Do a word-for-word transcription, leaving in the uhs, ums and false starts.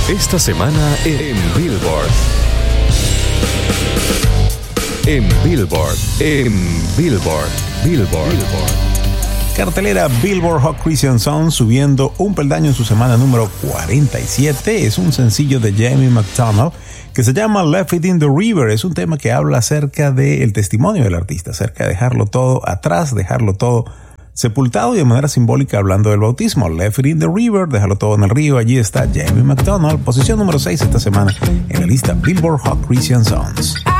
Esta semana en Billboard. En Billboard. En Billboard. Billboard. Billboard. Cartelera Billboard Hot Christian Songs subiendo un peldaño en su semana número cuarenta y siete. Es un sencillo de Jamie McDonald que se llama Left It in the River. Es un tema que habla acerca del testimonio del artista, acerca de dejarlo todo atrás, dejarlo todo sepultado y de manera simbólica hablando del bautismo. Left It in the River, déjalo todo en el río. Allí está Jamie McDonald, posición número seis esta semana en la lista Billboard Hot Christian Songs.